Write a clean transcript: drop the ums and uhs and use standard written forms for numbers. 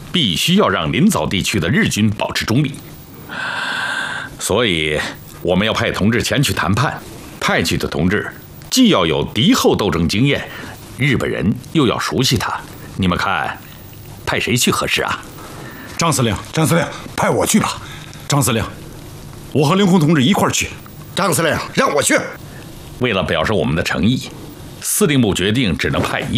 必须要让临洮地区的日军保持中立，所以我们要派同志前去谈判。派去的同志既要有敌后斗争经验，日本人又要熟悉他。你们看，派谁去合适啊？ 张司令，派我去吧。张司令，我和凌红同志一块儿去。 张司令，让我去。 为了表示我们的诚意，司令部决定只能派一